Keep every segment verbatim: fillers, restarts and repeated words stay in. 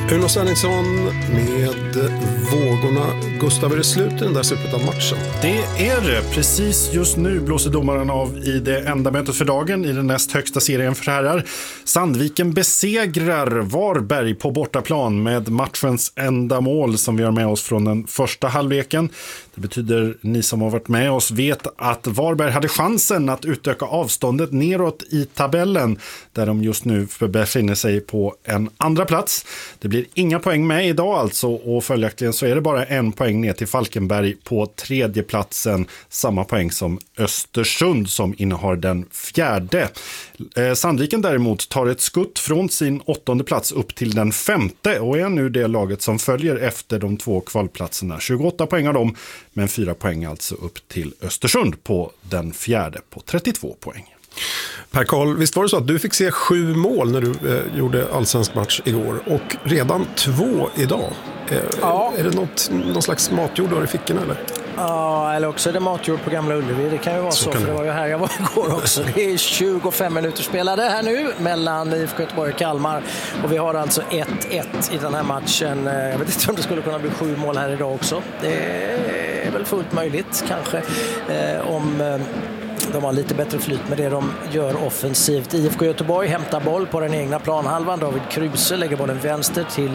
Uno Svenningsson med vågorna. Gustav, är det slut i den där slutet av matchen? Det är det. Precis just nu blåser domaren av i det enda mötet för dagen i den näst högsta serien för herrar. Sandviken besegrar Varberg på bortaplan med matchens enda mål som vi har med oss från den första halvleken. Det betyder, ni som har varit med oss vet att Varberg hade chansen att utöka avståndet neråt i tabellen där de just nu befinner sig på en andra plats. Det blir inga poäng med idag alltså, och följaktligen så är det bara en poäng ner till Falkenberg på tredje platsen. Samma poäng som Östersund som innehar den fjärde. Eh, Sandviken däremot tar ett skutt från sin åttonde plats upp till den femte och är nu det laget som följer efter de två kvalplatserna. tjugoåtta poäng av dem, men fyra poäng alltså upp till Östersund på den fjärde på trettiotvå poäng. Per-Karl, visst var det så att du fick se sju mål när du eh, gjorde allsvensk match igår och redan två idag? Eh, ja. Är det något, någon slags matjord du har i fickorna eller? Ja, eller också är det matjord på Gamla Ullevi. Det kan ju vara så, så för det var ju här jag var igår också. Det är tjugofem minuter spelade här nu mellan I F K Göteborg och Kalmar. Och vi har alltså ett ett i den här matchen. Jag vet inte om det skulle kunna bli sju mål här idag också. Det är väl fullt möjligt kanske eh, om... Eh, de har lite bättre flyt med det de gör offensivt. I F K Göteborg hämtar boll på den egna planhalvan. David Kruse lägger bollen vänster till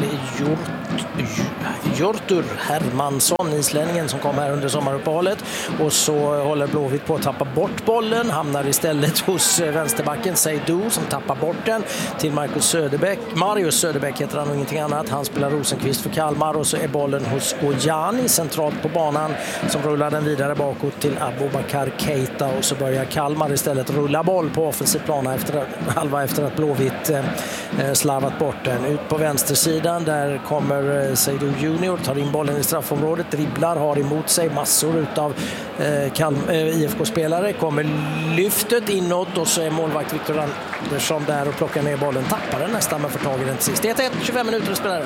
Hjortur Hermansson, islänningen som kom här under sommaruppehållet. Och så håller Blåvitt på att tappa bort bollen. Hamnar istället hos vänsterbacken Seydou som tappar bort den till Marcus Söderbäck. Marius Söderbäck heter han och ingenting annat. Han spelar Rosenqvist för Kalmar och så är bollen hos Ojani centralt på banan som rullar den vidare bakåt till Abubakar Keita och så börjar Kalmar istället rulla boll på offensiv plan efter, halva efter att Blåvitt eh, slarvat bort den. Ut på vänstersidan där kommer eh, Seydou Junior, tar in bollen i straffområdet, dribblar, har emot sig massor utav eh, Kalm- eh, I F K-spelare, kommer lyftet inåt och så är målvakt Viktor Andersson där och plockar ner bollen, tappar den nästan men får tag i den till sist. Det är ett ett, tjugofem minuter att spela.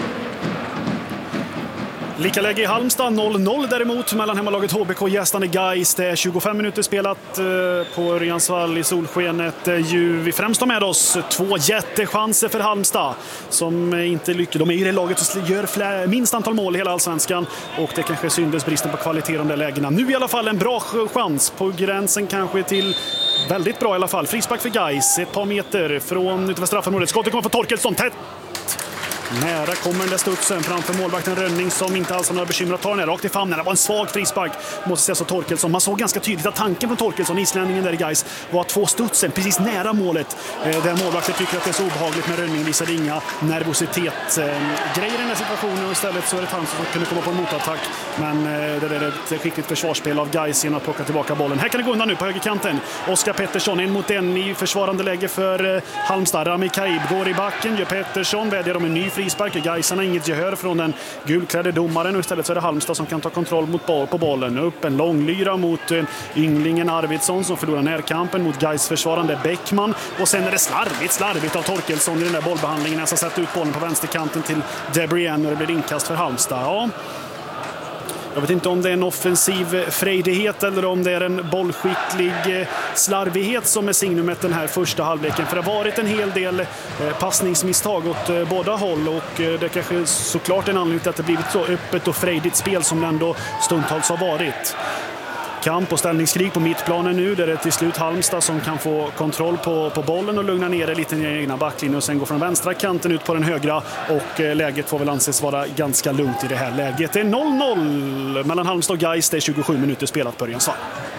Lika läge i Halmstad, noll noll däremot mellan hemmalaget H B K och gästande Gais. Det är tjugofem minuter spelat på Örjansvall i solskenet. Ju vi främst har med oss två jättechanser för Halmstad som inte lyckas. De är ju det laget som gör flera, minst antal mål i hela allsvenskan och det kanske syndes bristen på kvalitet i de där lägena. Nu i alla fall en bra chans på gränsen kanske till väldigt bra i alla fall. Frispark för Gais, ett par meter från utanför straffområdet. Skottet kommer från Torkelsson, tätt. Nära kommer den där studsen framför målvakten Rönning som inte alls har några bekymmer att ta den här rakt i famnen. Det var en svag frispark, måste sägas av Torkelsson. Man såg ganska tydligt att tanken från Torkelsson, islänningen där i Gais, var att få studsen precis nära målet. Eh, där målvakten tycker att det är så obehagligt med Rönning, visade inga nervositet. Eh, grejer i den här situationen och istället så är det han som kunde komma på en motattack. Men eh, det är ett skickligt försvarsspel av Gais genom att plocka tillbaka bollen. Här kan det gå undan nu på högerkanten. Oskar Pettersson en mot en i försvarande läge för eh, Halmstad. Rami Kaib går i backen, gör Pettersson, vädjar om en ny frispark. Gaisarna inget gehör från den gulklädde domaren och istället så är det Halmstad som kan ta kontroll mot boll på bollen. Upp en långlyra mot eh, ynglingen Arvidsson som förlorar närkampen mot Gais försvarande Bäckman och sen är det slarvigt, slarvigt av Torkelsson i den där bollbehandlingen. Nästan sätter ut bollen på vänsterkanten till Debrien och det blir inkast för Halmstad. Ja. Jag vet inte om det är en offensiv frejdighet eller om det är en bollskicklig slarvighet som är signumet den här första halvleken. För det har varit en hel del passningsmisstag åt båda håll och det kanske såklart är en anledning till att det blivit så öppet och frejdigt spel som det ändå stundtals har varit. Kamp och ställningskrig på mittplanen nu där det är till slut Halmstad som kan få kontroll på, på bollen och lugna ner det lite i den egna backlinjen och sen gå från vänstra kanten ut på den högra och eh, läget får väl anses vara ganska lugnt i det här läget. Det är noll noll mellan Halmstad och Gais, det är tjugosju minuter spelat på Örjansvall.